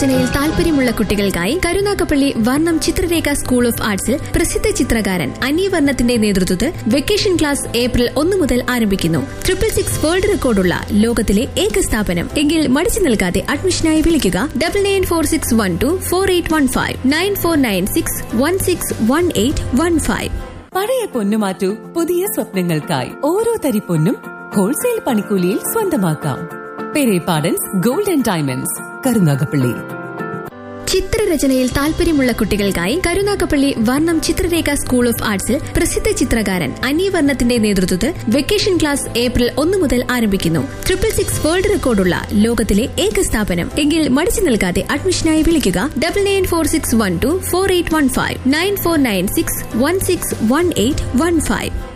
ചിത്രരചനയിൽ താല്പര്യമുള്ള കുട്ടികൾക്കായി കരുനാഗപ്പള്ളി വർണ്ണം ചിത്രരേഖ സ്കൂൾ ഓഫ് ആർട്സിൽ പ്രസിദ്ധ ചിത്രകാരൻ അനി വർണ്ണത്തിന്റെ നേതൃത്വത്തിൽ വെക്കേഷൻ ക്ലാസ് ഏപ്രിൽ 1 മുതൽ ആരംഭിക്കുന്നു. 666 വേൾഡ് റെക്കോർഡുള്ള ലോകത്തിലെ ഏക സ്ഥാപനം. എങ്കിൽ മടിച്ചു നിൽക്കാതെ അഡ്മിഷനായി വിളിക്കുക 9946124815 9496161815. പഴയ പൊന്നു മാറ്റൂ, പുതിയ സ്വപ്നങ്ങൾക്കായി. ഓരോ തരി പൊന്നും ഹോൾസെയിൽ പണിക്കൂലിയിൽ സ്വന്തമാക്കാം. Perepadans gold and diamonds, Karunagappally. ചിത്രരചനയിൽ താല്പര്യമുള്ള കുട്ടികൾക്കായി കരുനാഗപ്പള്ളി വർണ്ണം ചിത്രരേഖ സ്കൂൾ ഓഫ് ആർട്സിൽ പ്രസിദ്ധ ചിത്രകാരൻ അനി വർണ്ണത്തിന്റെ നേതൃത്വത്തിൽ വെക്കേഷൻ ക്ലാസ് ഏപ്രിൽ 1 മുതൽ ആരംഭിക്കുന്നു. 666 വേൾഡ് റെക്കോർഡുള്ള ലോകത്തിലെ ഏക സ്ഥാപനം. എങ്കിൽ മടിച്ചു നിൽക്കാതെ അഡ്മിഷനായി വിളിക്കുക 9946124815 9496161815.